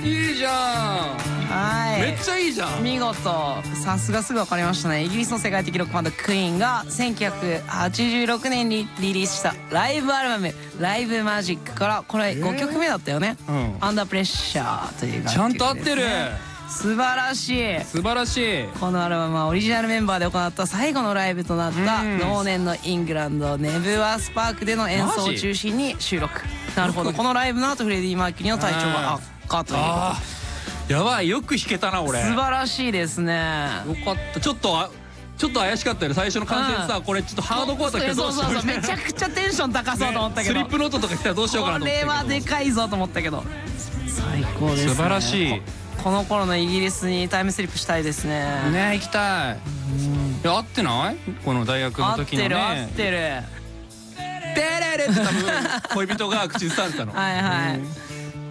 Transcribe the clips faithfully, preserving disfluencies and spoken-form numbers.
いいじゃん。 はい、 めっちゃいいじゃん。 見事、さすがすぐ分かりましたね。イギリスの世界的ロックバンドクイーンがせんきゅうひゃくはちじゅうろくねんにリリースしたライブアルバム「ライブマジック」からこれごきょくめだったよね。 うん、 アンダープレッシャーという楽曲ですね。 ちゃんと合ってる。 素晴らしい。 素晴らしい。 このアルバムはオリジナルメンバーで行った最後のライブとなった同年のイングランドネブワースパークでの演奏を中心に収録。なるほど。このライブの後フレディ・マーキュリーの体調が悪化ということ。 やばい、よく弾けたな俺。 素晴らしいですね。 よかった。ちょっとあちょっと怪しかったよね最初の観戦さ、これちょっとハードコアとかそうそうそう、めちゃくちゃテンション高そうと思ったけど、 スリップノートとか来たらどうしようかなと思ったけど、 これはでかいぞと思ったけど最高ですね。 素晴らしい。 この頃のイギリスにタイムスリップしたいですね。 ね、行きたい。いや、合ってない？この大学の時のね。 合ってる合ってる。 テレレって多分恋人が口ずさんでたの。 はいはい。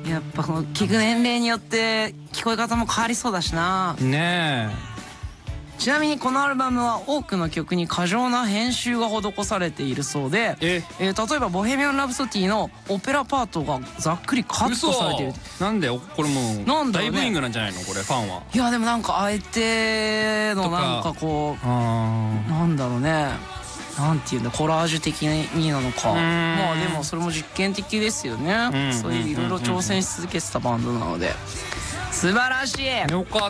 やっぱこの聞く年齢によって聞こえ方も変わりそうだしな。 ねえ。 ちなみにこのアルバムは多くの曲に過剰な編集が施されているそうで、ええー、例えば「ボヘミアン・ラプソディ」のオペラパートがざっくりカットされている。なんでこれもうなんだろう、ね、大ブーイングなんじゃないのこれファンは。いやでもなんかあえてのなんかこうなんだろうね、なんていうんだ、コラージュ的になのか。まあでもそれも実験的ですよね。そういういろいろ挑戦し続けてたバンドなので素晴らしい。 よかった、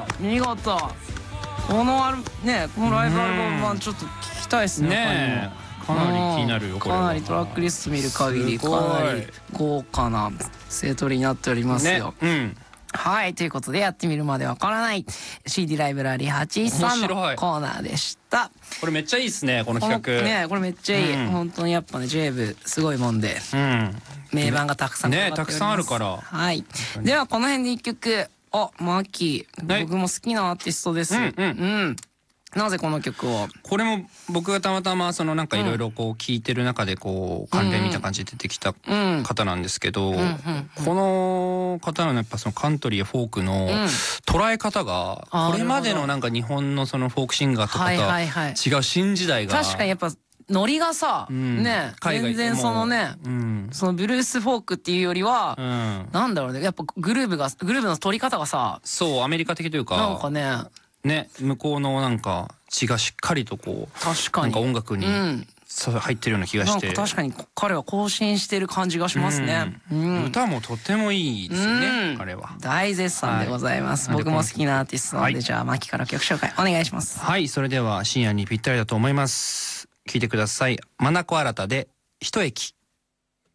見事。このアルね、このライブアルバムはちょっと聞きたいですね。 ねえ、かなり気になるよこれは。 かなりトラックリスト見る限りかなり豪華なセトリになっておりますよ。ね、うん。はい、ということでやってみるまでわからない シーディー ライブラリーはちじゅうさんのコーナーでした。 これめっちゃいいですねこの企画。 ね、これめっちゃいい。本当にやっぱね ジェイブ すごいもんで、名盤がたくさんね、たくさんあるから。 はい。ではこの辺で一曲。あ、マーキー、僕も好きなアーティストです。うんうん。なぜこの曲を？これも僕がたまたまそのなんかいろいろこう聴いてる中でこう関連みたいな感じで出てきた方なんですけど、この方のやっぱそのカントリーやフォークの捉え方がこれまでのなんか日本のそのフォークシンガーとかと違う新時代が。確かにやっぱノリがさ、ね、全然そのね、そのブルースフォークっていうよりは、なんだろうね、やっぱグルーブがグルーブの取り方がさ、そうアメリカ的というか、なんかね、ね、向こうのなんか血がしっかりとこう、確かになんか音楽に入ってるような気がして、確かに彼は更新してる感じがしますね。歌もとてもいいですよね、彼は。大絶賛でございます。僕も好きなアーティストなので、じゃあマキから曲紹介お願いします。はい、それでは深夜にぴったりだと思います。聞いてください。マナコ新たで一駅。